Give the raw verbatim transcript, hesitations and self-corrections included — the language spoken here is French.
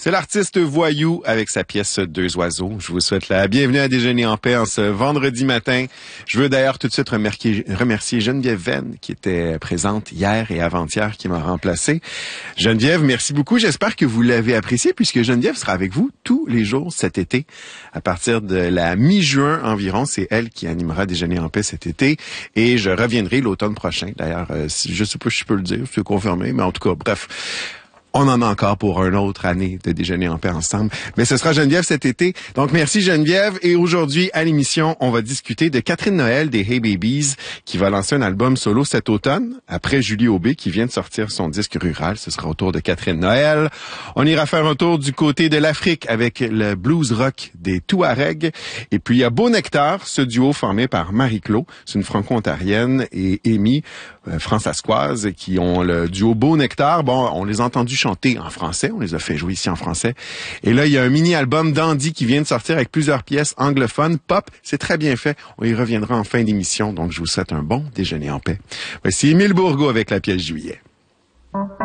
C'est l'artiste Voyou avec sa pièce Deux oiseaux. Je vous souhaite la bienvenue à Déjeuner en paix en ce vendredi matin. Je veux d'ailleurs tout de suite remercier, remercier Geneviève Venn qui était présente hier et avant-hier qui m'a remplacé. Geneviève, merci beaucoup. J'espère que vous l'avez apprécié puisque Geneviève sera avec vous tous les jours cet été. À partir de la mi-juin environ, c'est elle qui animera Déjeuner en paix cet été et je reviendrai l'automne prochain. D'ailleurs, euh, je sais pas si je peux le dire, c'est confirmé, mais en tout cas, bref. On en a encore pour une autre année de Déjeuner en paix ensemble. Mais ce sera Geneviève cet été. Donc, merci Geneviève. Et aujourd'hui, à l'émission, on va discuter de Catherine Noël des Hey Babies qui va lancer un album solo cet automne. Après Julie Aubé qui vient de sortir son disque rural. Ce sera au tour de Catherine Noël. On ira faire un tour du côté de l'Afrique avec le blues rock des Touaregs. Et puis, il y a Beau Nectar, ce duo formé par Marie-Claude. C'est une franco-ontarienne et Amy, euh, françaiscoise, qui ont le duo Beau Nectar. Bon, on les a entendus chanter en français. On les a fait jouer ici en français. Et là, il y a un mini-album d'Andy qui vient de sortir avec plusieurs pièces anglophones. Pop, c'est très bien fait. On y reviendra en fin d'émission. Donc, je vous souhaite un bon déjeuner en paix. Voici Émile Bourgault avec la pièce Juillet.